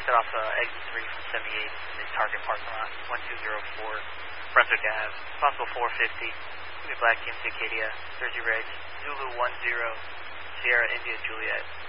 set off exit 3 from 78 in the target parking lot, 1204 Brunswick Ave, possible 450. Black Team to Acadia, Jersey Reg, Zulu 10, Sierra India Juliet.